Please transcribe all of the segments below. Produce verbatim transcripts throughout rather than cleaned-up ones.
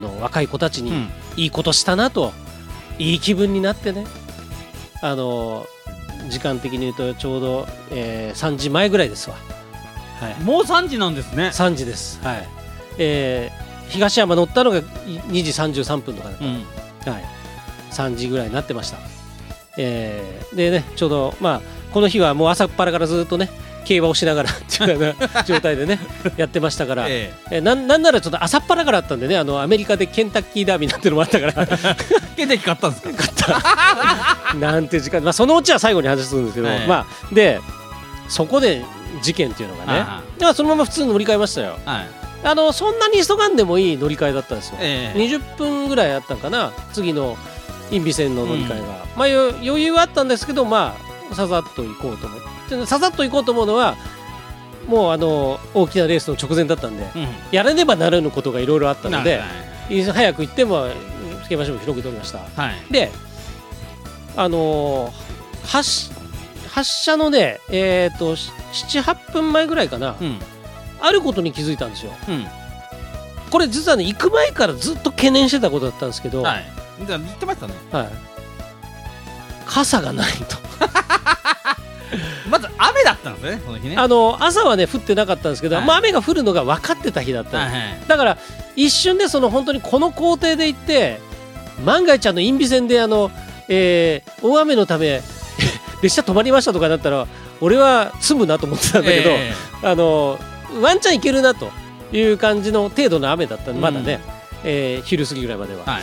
の若い子たちにいいことしたなと、いい気分になってね、あの時間的に言うとちょうど、えー、さんじまえぐらいですわ。はい、 もうさんじなんですね。 さんじです。はい。えー、東山乗ったのがにじさんじゅうさんぷんとかだった、うん、はい、さんじぐらいになってました。えー、でね、ちょうどまあこの日はもう朝っぱらからずっとね競馬をしながらっていうような状態でねやってましたから、えええー、な, なんならちょっと朝っぱらからあったんでね、あのアメリカでケンタッキーダービーなんてのもあったからケンタッキー買ったんですか？ 買ったなんて時間、まあ、そのうちは最後に話するんですけど、ええ、まあでそこで事件っていうのがね、だからそのまま普通に乗り換えましたよ。はい、あのそんなに急がんでもいい乗り換えだったんですよ。ええ、にじゅっぷんぐらいあったんかな、次のインビ線の乗り換えが、うん、まあ余裕はあったんですけど、まあさざっと行こうと思ってさざっと行こうと思うのはもうあの大きなレースの直前だったんで、うん、やらねばならぬことがいろいろあったので、早く行っても競馬場も広げておりました。はい、であのー、発, 発車のね、えー、とななはっぷんまえぐらいかな、うん、あることに気づいたんですよ。うん、これ実はね行く前からずっと懸念してたことだったんですけど、はい、 言ってましたね。はい、 傘がないとまず雨だったんですね、その日ね。 あの朝はね降ってなかったんですけど、はい、まあ、雨が降るのが分かってた日だったんです、はいはい、だから一瞬でその本当にこの工程で行って万が一あのインビ線であの、えー、大雨のため列車止まりましたとかだったら俺は済むなと思ってたんだけど、えー、あのワンチャンいけるなという感じの程度の雨だったんで、まだね、うん、えー、昼過ぎぐらいまでは、はい、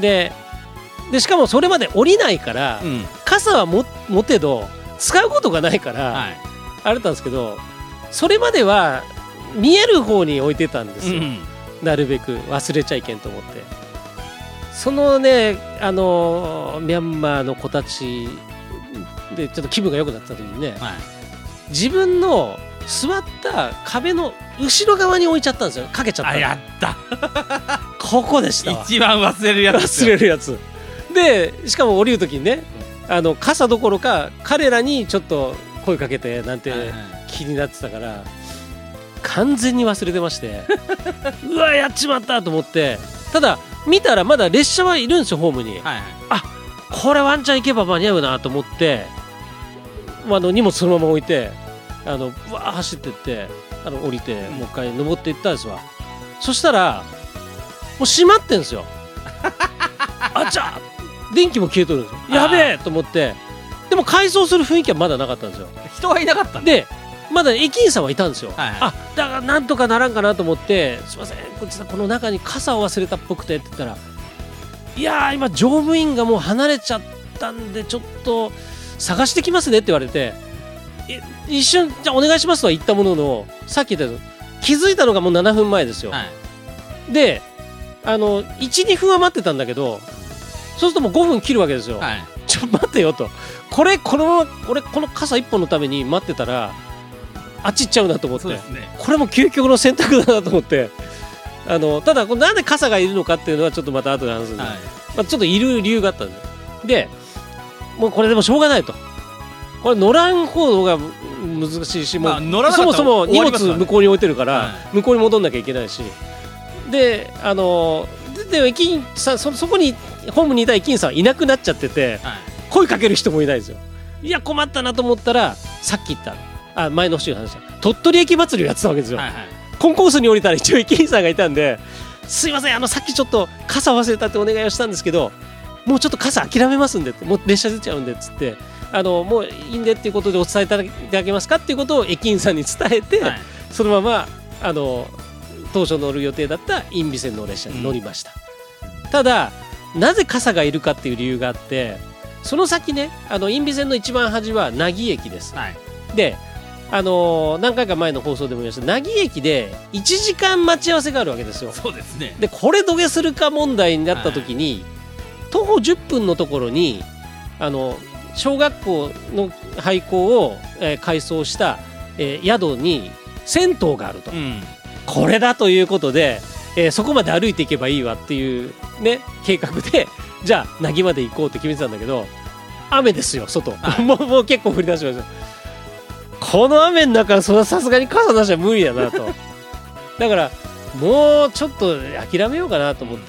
で, でしかもそれまで降りないから、うん、傘はも持てど使うことがないから、はい、あれだったんですけど、それまでは見える方に置いてたんですよ、うん、なるべく忘れちゃいけんと思って。そのね、あのミャンマーの子たちでちょっと気分が良くなった時にね、はい、自分の座った壁の後ろ側に置いちゃったんですよ。かけちゃった。あ、 やったここでしたわ。 一番忘れるやつ忘れるやつで、しかも降りる時にね、あの傘どころか彼らにちょっと声かけてなんて気になってたから、完全に忘れてましてうわやっちまったと思って、ただ見たらまだ列車はいるんですよ、ホームに。はいはい、あ、これワンチャン行けば間に合うなと思って、あの荷物そのまま置いて、あのうわー走ってって、あの降りてもう一回登っていったんですわ。そしたらもう閉まってんですよあちゃ電気も消えとるんですよ。やべえと思って、でも改装する雰囲気はまだなかったんですよ。 人はいなかったんで、まだ駅員さんはいたんですよ。はいはい、あ、だからなんとかならんかなと思って、すいませんこちらこの中に傘を忘れたっぽくてって言ったら、いやー今乗務員がもう離れちゃったんでちょっと探してきますねって言われて、一瞬じゃあお願いしますとは言ったものの、さっき言ったように気づいたのがもうななふんまえですよ。はい、であの いちにふんは待ってたんだけど、そうするともうごふん切るわけですよ。はい、ちょっと待ってよと、これこのまま俺この傘いっぽんのために待ってたらあっち行っちゃうなと思って、ね、これも究極の選択だなと思って、あのただこれなんで傘がいるのかっていうのはちょっとまた後で話すんで、はい、まあ、ちょっといる理由があったんで、でもうこれでもしょうがないと、これ乗らん方が難しいし、もう、まあ、そもそも荷物向こうに置いてるから、はい、向こうに戻んなきゃいけないし、であので駅員さん そ, そこにホームにいた駅員さんはいなくなっちゃってて、はい、声かける人もいないんですよ。いや困ったなと思ったら、さっき言ったあ前の週の話だ、鳥取駅祭りをやってたわけですよ。はいはい、コンコースに降りたら一応駅員さんがいたんで、すいませんあのさっきちょっと傘忘れたってお願いをしたんですけど、もうちょっと傘諦めますんでって、もう列車出ちゃうんでっつって、あのもういいんでっていうことでお伝えいただけますかっていうことを駅員さんに伝えて、はい、そのままあの当初乗る予定だったインビ線の列車に乗りました。うん、ただなぜ傘がいるかっていう理由があって、その先ね、あのインビ線の一番端は奈義駅です。はい、であのー、何回か前の放送でも言いました、奈義駅でいちじかん待ち合わせがあるわけですよ。 そうですね。 でこれどげするか問題になった時に、はい、徒歩じゅっぷんのところにあの小学校の廃校を、えー、改装した、えー、宿に銭湯があると、うん、これだということで、えー、そこまで歩いていけばいいわっていう、ね、計画でじゃあ奈義まで行こうって決めてたんだけど、雨ですよ外、はい、も, うもう結構降り出しました。この雨の中さすがに傘出しは無理だなとだからもうちょっと諦めようかなと思って